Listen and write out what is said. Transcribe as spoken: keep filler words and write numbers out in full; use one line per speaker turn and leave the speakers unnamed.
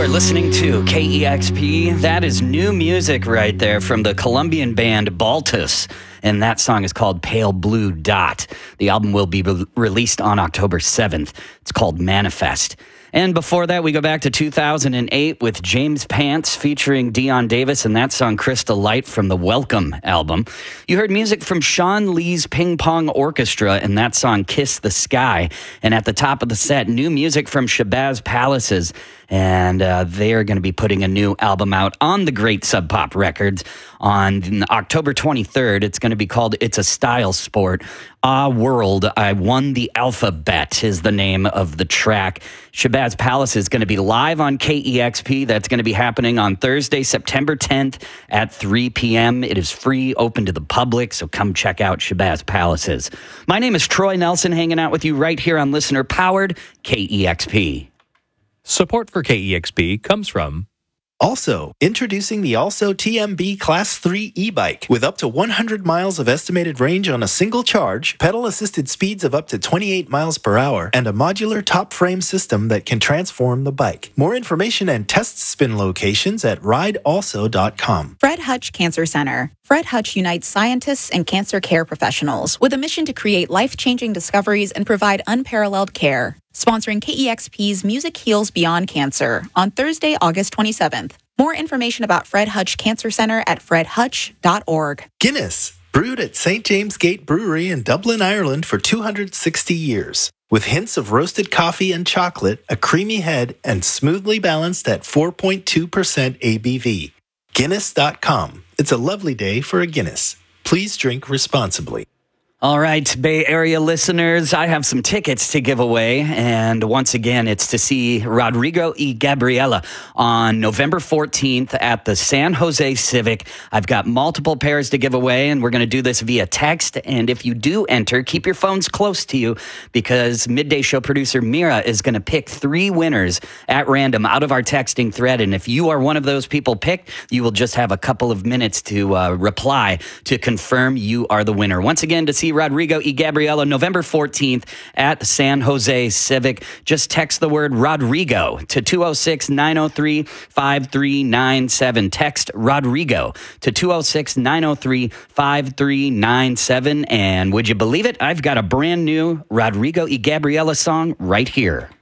are listening to K E X P. That is new music right there from the Colombian band Baltus. And that song is called Pale Blue Dot. The album will be re- released on October seventh. It's called Manifest. And before that, we go back to two thousand eight with James Pants featuring Dion Davis and that song Crystal Light from the Welcome album. You heard music from Sean Lee's Ping Pong Orchestra and that song Kiss the Sky. And at the top of the set, new music from Shabazz Palaces. And uh, they are going to be putting a new album out on the Great Sub Pop Records on October twenty-third. It's going to be called It's a Style Sport. Ah World, I Won the Alphabet is the name of the track. Shabazz Palace is going to be live on K E X P. That's going to be happening on Thursday, September tenth at three p.m. It is free, open to the public, so come check out Shabazz Palaces. My name is Troy Nelson, hanging out with you right here on listener-powered K E X P.
Support for K E X P comes from
Also, introducing the Also T M B Class three e-bike with up to one hundred miles of estimated range on a single charge, pedal-assisted speeds of up to twenty-eight miles per hour, and a modular top frame system that can transform the bike. More information and test spin locations at ride also dot com.
Fred Hutch Cancer Center. Fred Hutch unites scientists and cancer care professionals with a mission to create life-changing discoveries and provide unparalleled care. Sponsoring K E X P's Music Heals Beyond Cancer on Thursday, August twenty-seventh. More information about Fred Hutch Cancer Center at fred hutch dot org.
Guinness, brewed at Saint James Gate Brewery in Dublin, Ireland for two hundred sixty years. With hints of roasted coffee and chocolate, a creamy head, and smoothly balanced at four point two percent A B V. Guinness dot com. It's a lovely day for a Guinness. Please drink responsibly.
All right, Bay Area listeners, I have some tickets to give away, and once again, it's to see Rodrigo y Gabriela on November fourteenth at the San Jose Civic. I've got multiple pairs to give away, and we're going to do this via text, and if you do enter, keep your phones close to you, because Midday Show producer Mira is going to pick three winners at random out of our texting thread, and if you are one of those people picked, you will just have a couple of minutes to uh, reply to confirm you are the winner. Once again, to see Rodrigo y Gabriela, November fourteenth at the San Jose Civic. Just text the word Rodrigo to two oh six, nine oh three, five three nine seven. Text Rodrigo to two oh six, nine oh three, five three nine seven. And would you believe it? I've got a brand new Rodrigo y Gabriela song right here.